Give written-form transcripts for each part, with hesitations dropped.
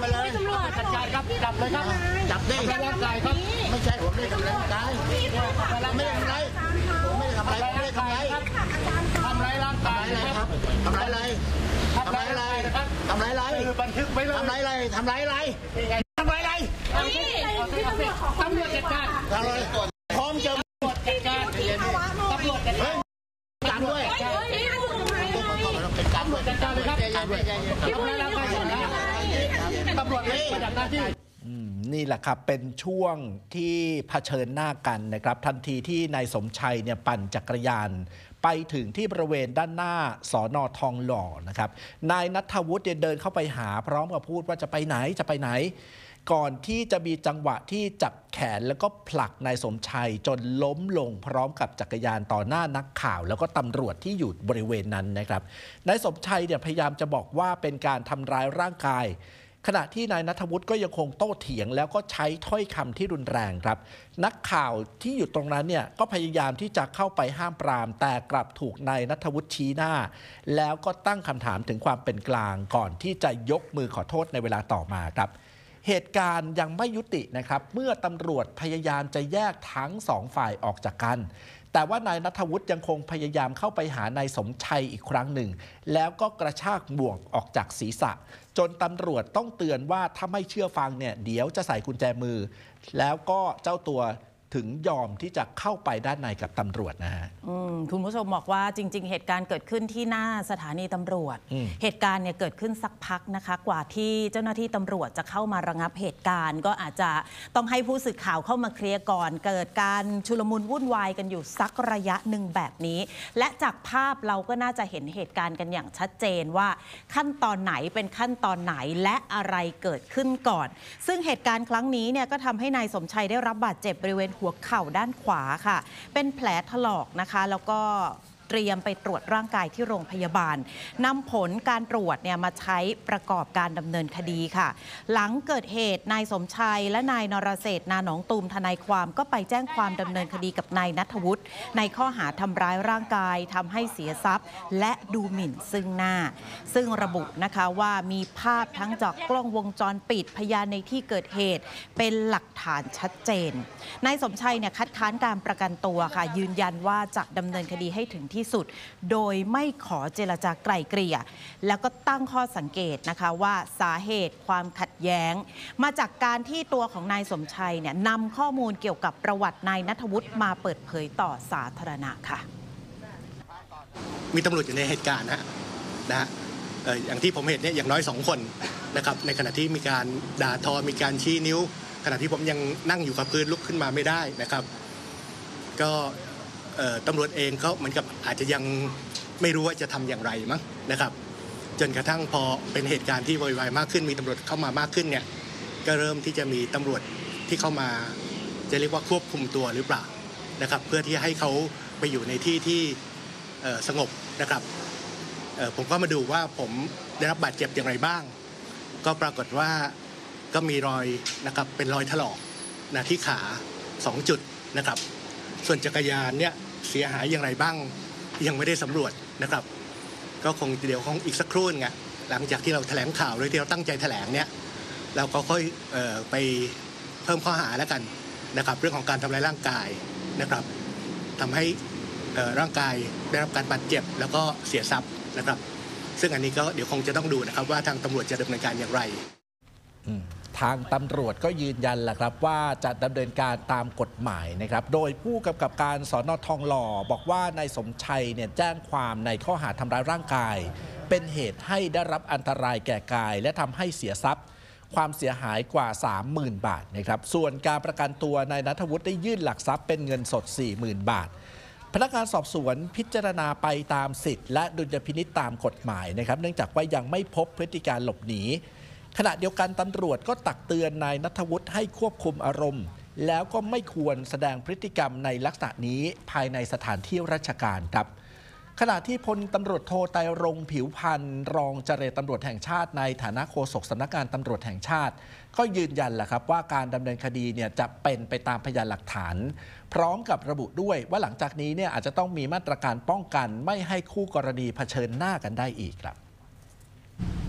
มาเลยจัดการครับจับเลยครับจับได้ทำร้ายร่างกายครับไม่ใช่ผมไม่ได้ทำร้ายร่างกายไม่ได้ทำร้ายผมไม่ได้ทำร้ายไม่ได้ทำร้ายทำร้ายร่างกายนะครับทำร้ายอะไรทำร้ายอะไรนะครับทำร้ายอะไรบันทึกไว้เลยทำร้ายอะไรทำร้ายอะไรทำร้ายอะไรตำรวจจัดการพร้อมจะจัดการตำรวจจัดการตามด้วยตำรวจจัดการเลยครับทำร้ายร่างกายตำรวจเลยปฏิบัติหน้าที่นี่แหละครับเป็นช่วงที่เผชิญหน้ากันนะครับทันทีที่นายสมชัยเนี่ยปั่นจักรยานไปถึงที่บริเวณด้านหน้าสน.ทองหล่อนะครับนายณัฐวุฒิเดินเข้าไปหาพร้อมกับพูดว่าจะไปไหนจะไปไหนก่อนที่จะมีจังหวะที่จับแขนแล้วก็ผลักนายสมชัยจนล้มลงพร้อมกับจักรยานต่อหน้านักข่าวแล้วก็ตำรวจที่อยู่บริเวณนั้นนะครับนายสมชัยเนี่ยพยายามจะบอกว่าเป็นการทำร้ายร่างกายขณะที่นายณัฐวุฒิก็ยังคงโต้เถียงแล้วก็ใช้ถ้อยคำที่รุนแรงครับนักข่าวที่อยู่ตรงนั้นเนี่ยก็พยายามที่จะเข้าไปห้ามปรามแต่กลับถูกนายณัฐวุฒิชี้หน้าแล้วก็ตั้งคำถามถึงความเป็นกลางก่อนที่จะยกมือขอโทษในเวลาต่อมาครับเหตุการณ์ยังไม่ยุตินะครับเมื่อตำรวจพยายามจะแยกทั้งสองฝ่ายออกจากกันแต่ว่านายณัฐวุฒิยังคงพยายามเข้าไปหานายสมชัยอีกครั้งหนึ่งแล้วก็กระชากบ่วงออกจากศีรษะจนตำรวจต้องเตือนว่าถ้าไม่เชื่อฟังเนี่ยเดี๋ยวจะใส่กุญแจมือแล้วก็เจ้าตัวถึงยอมที่จะเข้าไปด้านในกับตำรวจนะฮะคุณผู้ชมบอกว่าจริงๆเหตุการณ์เกิดขึ้นที่หน้าสถานีตำรวจเหตุการณ์เนี่ยเกิดขึ้นสักพักนะคะกว่าที่เจ้าหน้าที่ตำรวจจะเข้ามาระงับเหตุการณ์ก็อาจจะต้องให้ผู้สื่อข่าวเข้ามาเคลียร์ก่อนเกิดการชุลมุนวุ่นวายกันอยู่สักระยะหนึ่งแบบนี้และจากภาพเราก็น่าจะเห็นเหตุการณ์กันอย่างชัดเจนว่าขั้นตอนไหนเป็นขั้นตอนไหนและอะไรเกิดขึ้นก่อนซึ่งเหตุการณ์ครั้งนี้เนี่ยก็ทำให้นายสมชัยได้รับบาดเจ็บบริเวณหัวเข่าด้านขวาค่ะเป็นแผลถลอกนะคะแล้วก็เตรียมไปตรวจร่างกายที่โรงพยาบาลนำผลการตรวจเนี่ยมาใช้ประกอบการดำเนินคดีค่ะหลังเกิดเหตุนายสมชัยและนายนรเศรษฐ์นาหนองตูมทนายความก็ไปแจ้งความดำเนินคดีกับนายณัฐวุฒิในข้อหาทำร้ายร่างกายทำให้เสียทรัพย์และดูหมิ่นซึ่งหน้าซึ่งระบุนะคะว่ามีภาพทั้งจากกล้องวงจรปิดพยานในที่เกิดเหตุเป็นหลักฐานชัดเจนนายสมชัยเนี่ยคัดค้านการประกันตัวค่ะยืนยันว่าจะดำเนินคดีให้ถึงที่สุดโดยไม่ขอเจรจาไกล่เกลี่ยแล้วก็ตั้งข้อสังเกตนะคะว่าสาเหตุความขัดแย้งมาจากการที่ตัวของนายสมชัยเนี่ยนำข้อมูลเกี่ยวกับประวัตินายณัฐวุฒิมาเปิดเผยต่อสาธารณะค่ะมีตำรวจอยู่ในเหตุการณ์นะฮะอย่างที่ผมเห็นเนี่ยอย่างน้อย2 คนนะครับในขณะที่มีการด่าทอมีการชี้นิ้วขณะที่ผมยังนั่งอยู่กับพื้นลุกขึ้นมาไม่ได้นะครับก็ตำรวจเองก็เหมือนกับอาจจะยังไม่รู้ว่าจะทำอย่างไรมั้งนะครับจนกระทั่งพอเป็นเหตุการณ์ที่โวยวายมากขึ้นมีตำรวจเข้ามามากขึ้นเนี่ยก็เริ่มที่จะมีตำรวจที่เข้ามาจะเรียกว่าควบคุมตัวหรือเปล่านะครับเพื่อที่ให้เขาไปอยู่ในที่ที่สงบนะครับผมก็มาดูว่าผมได้รับบาดเจ็บอย่างไรบ้างก็ปรากฏว่าก็มีรอยนะครับเป็นรอยถลอกนะที่ขา2 จุดนะครับส่วนจักรยานเนี่ยเสียหายอย่างไรบ้างยังไม่ได้สำรวจนะครับก็คงเดี๋ยวอีกสักครู่นึงหลังจากที่เราแถลงข่าวโดยที่เราตั้งใจแถลงเนี่ยเราก็ค่อยไปเพิ่มข้อหาแล้วกันนะครับเรื่องของการทำร้ายร่างกายนะครับทำให้ร่างกายได้รับการบาดเจ็บแล้วก็เสียทรัพย์นะครับซึ่งอันนี้ก็เดี๋ยวคงจะต้องดูนะครับว่าทางตำรวจจะดำเนินการอย่างไรทางตำรวจก็ยืนยันแหละครับว่าจะดำเนินการตามกฎหมายนะครับโดยผู้กำกับการสน.ทองหล่อบอกว่านายสมชัยเนี่ยแจ้งความในข้อหาทำร้ายร่างกายเป็นเหตุให้ได้รับอันตรายแก่กายและทำให้เสียทรัพย์ความเสียหายกว่า 30,000 บาทนะครับส่วนการประกันตัวนายณัฐวุฒิได้ยื่นหลักทรัพย์เป็นเงินสด 40,000 บาทพนักงานสอบสวนพิจารณาไปตามสิทธิและดุลยพินิจตามกฎหมายนะครับเนื่องจากว่ายังไม่พบพฤติการหลบหนีขณะเดียวกันตำรวจก็ตักเตือนนายณัฐวุฒิให้ควบคุมอารมณ์แล้วก็ไม่ควรแสดงพฤติกรรมในลักษณะนี้ภายในสถานที่ราชการครับขณะที่พลตำรวจโทไตรรงค์ผิวพันธ์รองเจรตำรวจแห่งชาติในฐานะโฆษกสำนักงานตำรวจแห่งชาติก็ยืนยันแหละครับว่าการดำเนินคดีเนี่ยจะเป็นไปตามพยานหลักฐานพร้อมกับระบุด้วยว่าหลังจากนี้เนี่ยอาจจะต้องมีมาตรการป้องกันไม่ให้คู่กรณีเผชิญหน้ากันได้อีกครับ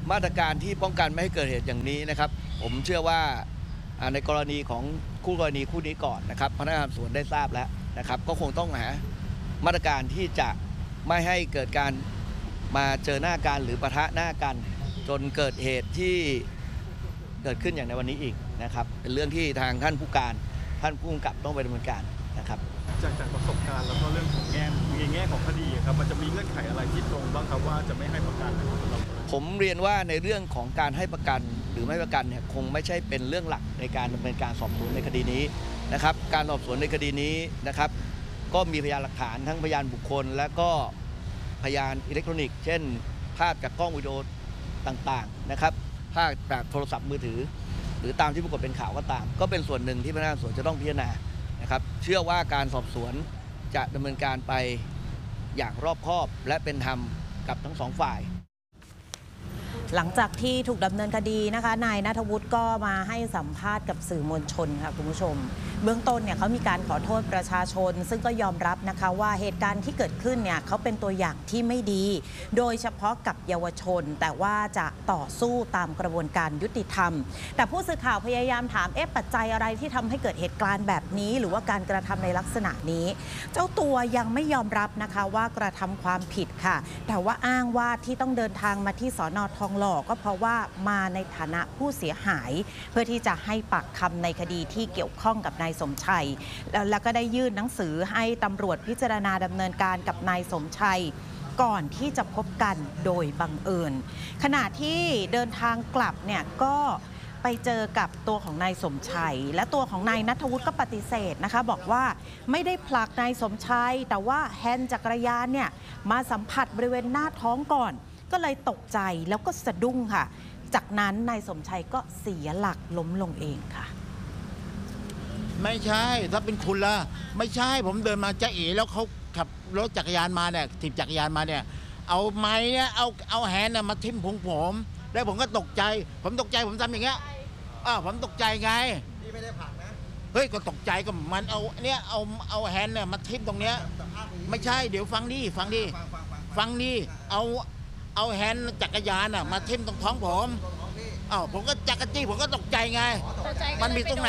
มาตรการที่ป้องกันไม่ให้เกิดเหตุอย่างนี้นะครับผมเชื่อว่าในกรณีของคู่กรณีคู่นี้ก่อนนะครับพนักงานสอบสวนได้ทราบแล้วนะครับก็คงต้องหามาตรการที่จะไม่ให้เกิดการมาเจอหน้ากันหรือปะทะหน้ากันจนเกิดเหตุที่เกิดขึ้นอย่างในวันนี้อีกนะครับเป็นเรื่องที่ทางท่านผู้การท่านผู้กำกับต้องไปดำเนินการนะครับจากประสบการณ์แล้วก็เรื่องของแง่ของคดีครับมันจะมีเงื่อนไขอะไรที่ตรงบ้างครับว่าจะไม่ให้ประกันนะครับผมเรียนว่าในเรื่องของการให้ประกันหรือไม่ประกันเนี่ยคงไม่ใช่เป็นเรื่องหลักในการดำเนินการสอบสวนในคดีนี้นะครับการสอบสวนในคดีนี้นะครับก็มีพยานหลักฐานทั้งพยานบุคคลและก็พยานอิเล็กทรอนิกส์เช่นภาพจากกล้องวิดีโอต่างๆนะครับภาพจากโทรศัพท์มือถือหรือตามที่ปรากฏเป็นข่าวก็ตามก็เป็นส่วนหนึ่งที่พนักงานสอบสวนจะต้องพิจารณานะครับเชื่อว่าการสอบสวนจะดำเนินการไปอย่างรอบคอบและเป็นธรรมกับทั้งสองฝ่ายหลังจากที่ถูกดำเนินคดีนะคะนายณัฐวุฒิก็มาให้สัมภาษณ์กับสื่อมวลชนค่ะคุณผู้ชมเบื้องต้นเนี่ยเขามีการขอโทษประชาชนซึ่งก็ยอมรับนะคะว่าเหตุการณ์ที่เกิดขึ้นเนี่ยเขาเป็นตัวอย่างที่ไม่ดีโดยเฉพาะกับเยาวชนแต่ว่าจะต่อสู้ตามกระบวนการยุติธรรมแต่ผู้สื่อข่าวพยายามถามปัจจัยอะไรที่ทำให้เกิดเหตุการณ์แบบนี้หรือว่าการกระทำในลักษณะนี้เจ้าตัวยังไม่ยอมรับนะคะว่ากระทำความผิดค่ะแต่ว่าอ้างว่าที่ต้องเดินทางมาที่สน.ทองหล่อก็เพราะว่ามาในฐานะผู้เสียหายเพื่อที่จะให้ปากคำในคดีที่เกี่ยวข้องกับนายสมชัยแล้วก็ได้ยื่นหนังสือให้ตำรวจพิจารณาดำเนินการกับนายสมชัยก่อนที่จะพบกันโดยบังเอิญขณะที่เดินทางกลับเนี่ยก็ไปเจอกับตัวของนายสมชัยและตัวของนายณัฐวุฒิก็ปฏิเสธนะคะบอกว่าไม่ได้ผลักนายสมชัยแต่ว่าแฮนด์จักรยานเนี่ยมาสัมผัสบริเวณหน้าท้องก่อนก็เลยตกใจแล้วก็สะดุ้งค่ะจากนั้นนายสมชัยก็เสียหลักล้มลงเองค่ะไม่ใช่ถ้าเป็นคุณล่ะไม่ใช่ผมเดินมาจะเอ๋แล้วเขาขับรถจักรยานมาเนี่ยถีบจักรยานมาเนี่ยเอาไม้เนี่ยเอาแฮนด์มาทิ่มผมแล้วผมก็ตกใจผมตกใจผมทำอย่างเงี้ยผมตกใจไงนี่ไม่ได้ผลักนะเฮ้ยก็ตกใจก็มันเอาเนี่ยเอาแฮนด์เนี่ยมาทิ่มตรงเนี้ยไม่ใช่เดี๋ยวฟังดิเอาแฮนด์จักรยานมาทิ่มตรงท้องผมผมก็จักรจี้ผมก็ตกใจไงมันมีตรงไหน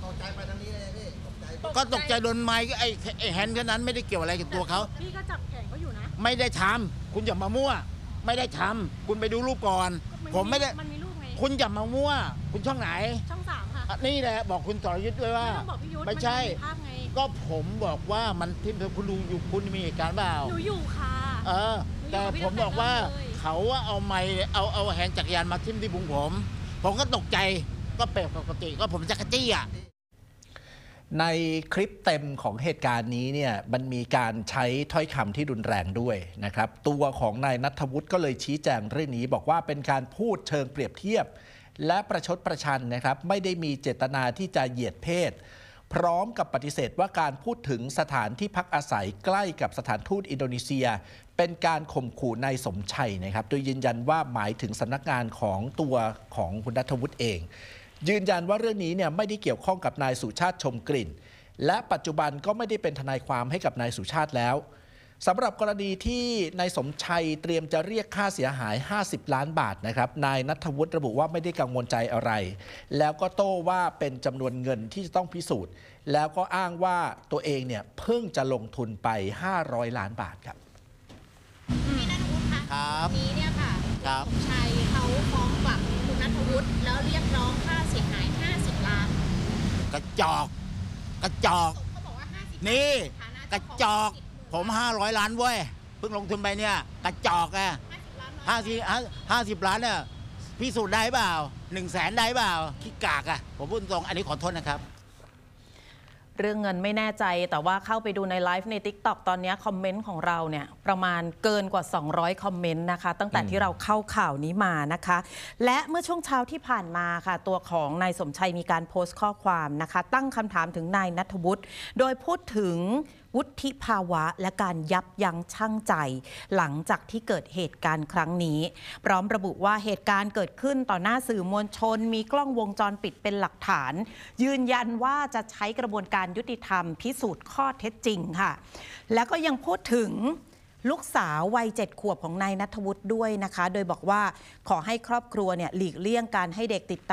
ก็ตกใจโดนไม้ไอ้แฮนด์แค่นั้นไม่ได้เกี่ยวอะไรกับตัวเขาพี่ก็จับแขนเขาอยู่นะไม่ได้ทำคุณอย่ามามั่วไม่ได้ทำคุณไปดูรูปก่อนผมไม่ได้มันมีรูปไงคุณอย่ามามั่วคุณช่องไหนช่อง3ค่ะนี่แหละบอกคุณสรยุทธ์ด้วยว่าไม่ใช่ก็ผมบอกว่ามันทิ่มคุณดูอยู่คุณมีเหตุการณ์เปล่าหนูอยู่ค่ะแต่ผมบอกว่าเขาเอาไม้เอาแฮนด์จักรยานมาทิ่มที่ผมก็ตกใจก็เปรปกติก็ผมจักรจี้ในคลิปเต็มของเหตุการณ์นี้เนี่ยมันมีการใช้ถ้อยคำที่รุนแรงด้วยนะครับตัวของนายณัฐวุฒิก็เลยชี้แจงเรื่องนี้บอกว่าเป็นการพูดเชิงเปรียบเทียบและประชดประชันนะครับไม่ได้มีเจตนาที่จะเหยียดเพศพร้อมกับปฏิเสธว่าการพูดถึงสถานที่พักอาศัยใกล้กับสถานทูตอินโดนีเซียเป็นการข่มขู่นายสมชัยนะครับโดยยืนยันว่าหมายถึงสำนักงานของตัวของคุณณัฐวุฒิเองยืนยันว่าเรื่องนี้เนี่ยไม่ได้เกี่ยวข้องกับนายสุชาติชมกลิ่นและปัจจุบันก็ไม่ได้เป็นทนายความให้กับนายสุชาติแล้วสำหรับกรณีที่นายสมชัยเตรียมจะเรียกค่าเสียหาย50 ล้านบาทนะครับนายณัฐวุฒิระบุว่าไม่ได้กังวลใจอะไรแล้วก็โต้ว่าเป็นจำนวนเงินที่จะต้องพิสูจน์แล้วก็อ้างว่าตัวเองเนี่ยเพิ่งจะลงทุนไป500 ล้านบาทครับพี่ณัฐวุฒิคะครับนี้เนี่ยค่ะสมชัยเขาฟ้องกลับคุณณัฐวุฒิแล้วเรียกร้องค่าเสียหาย50 ล้านกระจอกเขาบอกว่า50 นี่กระจอกผม500 ล้านเว้ยเพิ่งลงทุนไปเนี่ยกระจอก50 ล้านเนี่ยพิสูจน์ได้เปล่า100,000ได้เปล่าขี้กากผมพูดตรงอันนี้ขอโทษนะครับเรื่องเงินไม่แน่ใจแต่ว่าเข้าไปดูในไลฟ์ใน TikTok ตอนนี้คอมเมนต์ของเราเนี่ยประมาณเกินกว่า200คอมเมนต์นะคะตั้งแต่ที่เราเข้าข่าวนี้มานะคะและเมื่อช่วงเช้าที่ผ่านมาค่ะตัวของนายสมชัยมีการโพสต์ข้อความนะคะตั้งคำถามถึงนายณัฐวุฒิโดยพูดถึงวุฒิภาวะและการยับยั้งชั่งใจหลังจากที่เกิดเหตุการณ์ครั้งนี้พร้อมระบุว่าเหตุการณ์เกิดขึ้นต่อหน้าสื่อมวลชนมีกล้องวงจรปิดเป็นหลักฐานยืนยันว่าจะใช้กระบวนการยุติธรรมพิสูจน์ข้อเท็จจริงค่ะแล้วก็ยังพูดถึงลูกสาววัย7 ขวบของนายณัฐวุฒิด้วยนะคะโดยบอกว่าขอให้ครอบครัวเนี่ยหลีกเลี่ยงการให้เด็กติด